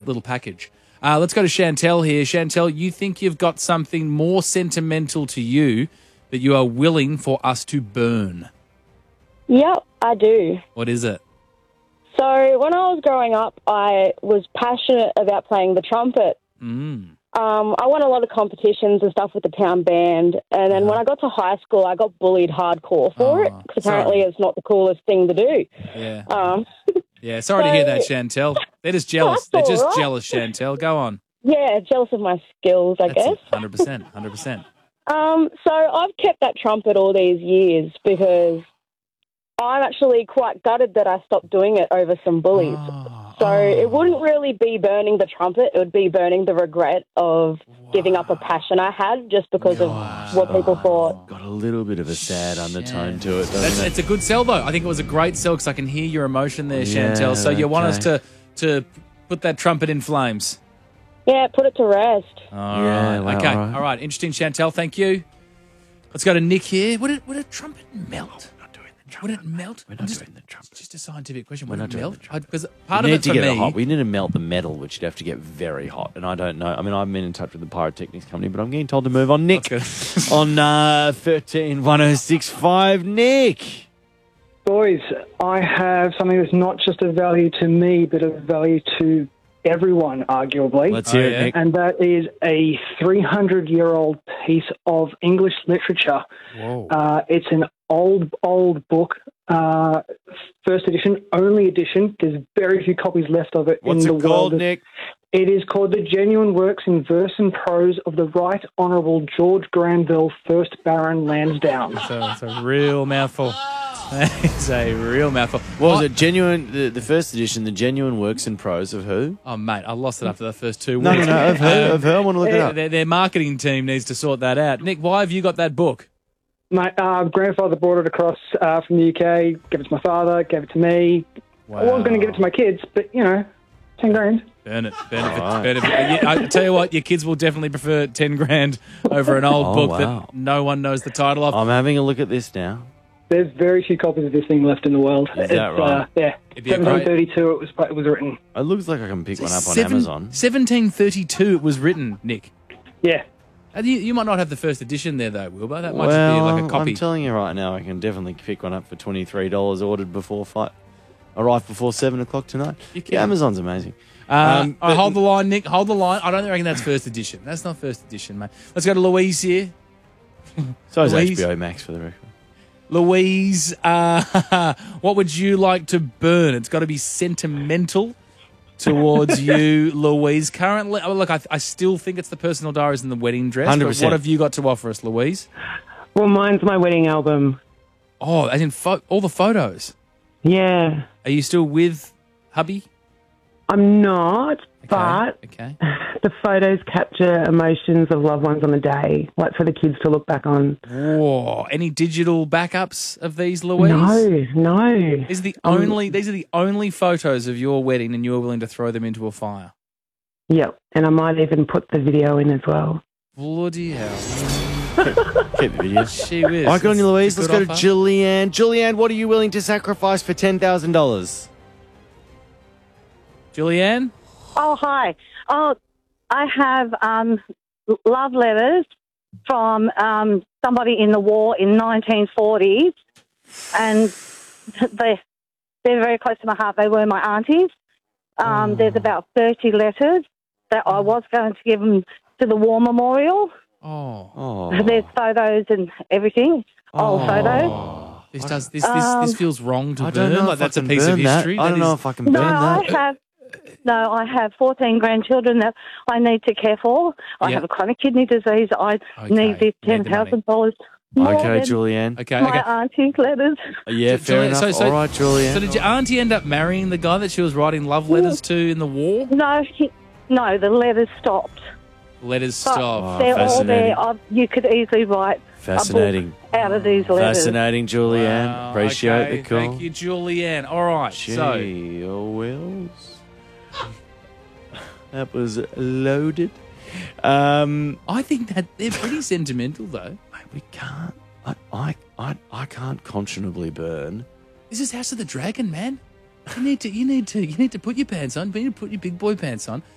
little package. Let's go to Chantel here. Chantel, you think you've got something more sentimental to you that you are willing for us to burn. Yep, I do. What is it? So when I was growing up, I was passionate about playing the trumpet. I won a lot of competitions and stuff with the town band. And then when I got to high school, I got bullied hardcore for it because apparently it's not the coolest thing to do. Yeah. Yeah, sorry to hear that, Chantel. They're just jealous. They're just jealous, Chantel. Go on. Yeah, jealous of my skills, I guess. 100%, 100%. So I've kept that trumpet all these years because I'm actually quite gutted that I stopped doing it over some bullies. So it wouldn't really be burning the trumpet. It would be burning the regret of giving up a passion I had just because of what people thought. Got a little bit of a sad undertone to it, doesn't it? It's a good sell, though. I think it was a great sell because I can hear your emotion there, Chantel. So you want us to put that trumpet in flames? Yeah, put it to rest. All right. Okay. All right. Interesting, Chantel. Thank you. Let's go to Nick here. Would a trumpet melt? Would it melt? We're not doing the trumpet. Just a scientific question. We're not doing the trumpet. Because part of it for me... hot. We need to melt the metal, which you'd have to get very hot. And I don't know. I mean, I've been in touch with the pyrotechnics company, but I'm getting told to move on. Nick, on 131065. Nick. Boys, I have something that's not just of value to me, but of value to everyone, arguably. Let's hear it, Nick. And that is a 300-year-old piece of English literature. Whoa. It's an old book, first edition, only edition. There's very few copies left of it What's in the it world. called, Nick? It is called The Genuine Works in Verse and Prose of the Right Honourable George Granville, 1st Baron Lansdowne. It's a real mouthful. It's a real mouthful. What was it? Genuine, the first edition, The Genuine Works in Prose of who? Oh, mate, I lost it after the first 2 No, weeks. of her. Of her. I want to look it up. Their marketing team needs to sort that out. Nick, why have you got that book? My grandfather brought it across from the UK, gave it to my father, gave it to me. Wow. I wasn't going to give it to my kids, but, 10 grand. Burn it. I tell you what, your kids will definitely prefer 10 grand over an old book that no one knows the title of. I'm having a look at this now. There's very few copies of this thing left in the world. Is that right? Yeah. 1732 it was written. It looks like I can pick one up on Amazon. 1732 it was written, Nick. Yeah. You might not have the first edition there, though, Wilbur. That might just be like a copy. I'm telling you right now, I can definitely pick one up for $23 ordered before arrive before 7 o'clock tonight. Yeah, Amazon's amazing. Hold the line, Nick. Hold the line. I don't reckon that's first edition. That's not first edition, mate. Let's go to Louise here. So is Louise. HBO Max, for the record. Louise, what would you like to burn? It's got to be sentimental towards you, Louise. Currently, look, I still think it's the personal diaries and the wedding dress. 100%. But what have you got to offer us, Louise? Well, mine's my wedding album. Oh, as in all the photos. Yeah. Are you still with hubby? I'm not, but the photos capture emotions of loved ones on the day, like for the kids to look back on. Whoa. Any digital backups of these, Louise? No. These are the only photos of your wedding, and you're willing to throw them into a fire? Yep, and I might even put the video in as well. Bloody hell. Keep the video. She whiz. All right, good on you, Louise. Let's go to offer. Julianne. Julianne, what are you willing to sacrifice for $10,000? Julianne? Oh, hi. Oh, I have love letters from somebody in the war in 1940s, and they're very close to my heart. They were my aunties. There's about 30 letters that I was going to give them to the war memorial. Oh. There's photos and everything, old photos. This feels wrong to I don't burn. know Like if that's I a can piece of burn that. history. I don't know if I can burn that. I have 14 grandchildren that I need to care for. I have a chronic kidney disease. I need this $10,000. Okay, Julianne. Okay. My auntie's letters. Yeah, fair enough. All right, Julianne. So did your auntie end up marrying the guy that she was writing love letters to in the war? No, the letters stopped. Letters But stopped. they're all there. You could easily write Fascinating. a book out of these letters. Fascinating, Julianne. Wow, Appreciate okay. the call. Thank you, Julianne. All right, Gee, Wills. That was loaded. I think that they're pretty sentimental, though. Mate, we can't. I can't conscionably burn. This is House of the Dragon, man. You need to put your pants on. You need to put your big boy pants on.